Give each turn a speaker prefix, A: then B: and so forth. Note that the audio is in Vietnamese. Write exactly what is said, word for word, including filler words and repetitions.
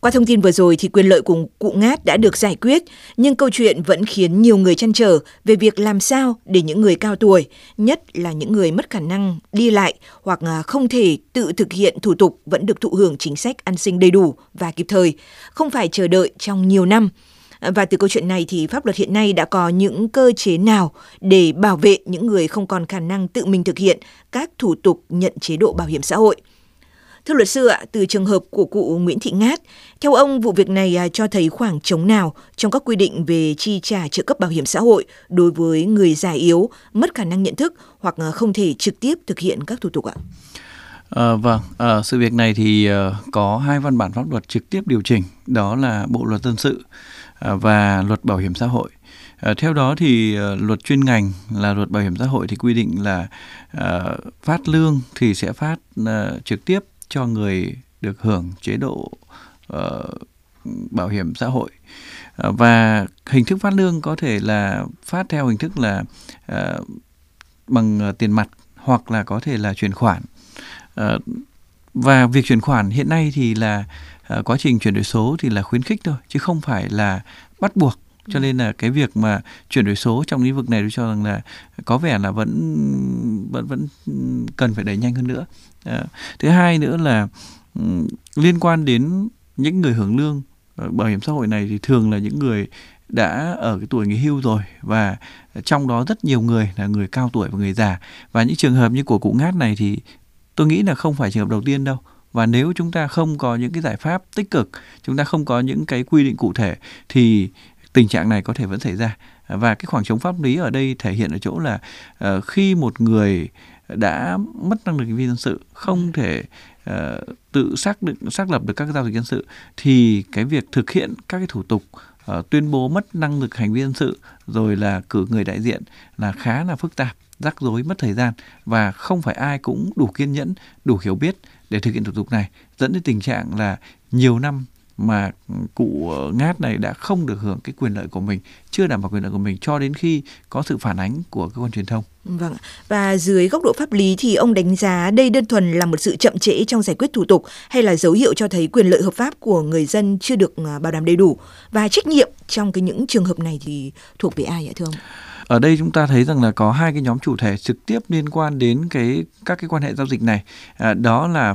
A: Qua thông tin vừa rồi thì quyền lợi của cụ Ngát đã được giải quyết, nhưng câu chuyện vẫn khiến nhiều người trăn trở về việc làm sao để những người cao tuổi, nhất là những người mất khả năng đi lại hoặc không thể tự thực hiện thủ tục vẫn được thụ hưởng chính sách an sinh đầy đủ và kịp thời, không phải chờ đợi trong nhiều năm. Và từ câu chuyện này thì pháp luật hiện nay đã có những cơ chế nào để bảo vệ những người không còn khả năng tự mình thực hiện các thủ tục nhận chế độ bảo hiểm xã hội? Thưa luật sư ạ, từ trường hợp của cụ Nguyễn Thị Ngát, theo ông vụ việc này cho thấy khoảng trống nào trong các quy định về chi trả trợ cấp bảo hiểm xã hội đối với người già yếu, mất khả năng nhận thức hoặc không thể trực tiếp thực hiện các thủ tục ạ?
B: À, vâng, à, sự việc này thì uh, có hai văn bản pháp luật trực tiếp điều chỉnh, đó là Bộ luật dân sự uh, và luật bảo hiểm xã hội. Uh, theo đó thì uh, luật chuyên ngành là luật bảo hiểm xã hội thì quy định là uh, phát lương thì sẽ phát uh, trực tiếp cho người được hưởng chế độ uh, bảo hiểm xã hội. Uh, và hình thức phát lương có thể là phát theo hình thức là uh, bằng uh, tiền mặt hoặc là có thể là chuyển khoản. Uh, và việc chuyển khoản hiện nay thì là uh, quá trình chuyển đổi số thì là khuyến khích thôi chứ không phải là bắt buộc, cho nên là cái việc mà chuyển đổi số trong lĩnh vực này tôi cho rằng là có vẻ là vẫn vẫn vẫn cần phải đẩy nhanh hơn nữa. Uh, thứ hai nữa là um, liên quan đến những người hưởng lương uh, bảo hiểm xã hội này thì thường là những người đã ở cái tuổi nghỉ hưu rồi, và trong đó rất nhiều người là người cao tuổi và người già, và những trường hợp như của cụ Ngát này thì tôi nghĩ là không phải trường hợp đầu tiên đâu. Và nếu chúng ta không có những cái giải pháp tích cực, chúng ta không có những cái quy định cụ thể thì tình trạng này có thể vẫn xảy ra. Và cái khoảng trống pháp lý ở đây thể hiện ở chỗ là uh, khi một người đã mất năng lực hành vi dân sự, không thể uh, tự xác định xác lập được các giao dịch dân sự, thì cái việc thực hiện các cái thủ tục uh, tuyên bố mất năng lực hành vi dân sự rồi là cử người đại diện là khá là phức tạp, rắc rối, mất thời gian, và không phải ai cũng đủ kiên nhẫn, đủ hiểu biết để thực hiện thủ tục này, dẫn đến tình trạng là nhiều năm mà cụ Ngát này đã không được hưởng cái quyền lợi của mình, chưa đảm bảo quyền lợi của mình cho đến khi có sự phản ánh của cơ quan truyền thông.
A: Vâng, và dưới góc độ pháp lý thì ông đánh giá đây đơn thuần là một sự chậm trễ trong giải quyết thủ tục hay là dấu hiệu cho thấy quyền lợi hợp pháp của người dân chưa được bảo đảm đầy đủ, và trách nhiệm trong cái những trường hợp này thì thuộc về ai ạ thưa ông?
B: Ở đây chúng ta thấy rằng là có hai cái nhóm chủ thể trực tiếp liên quan đến cái các cái quan hệ giao dịch này, à, đó là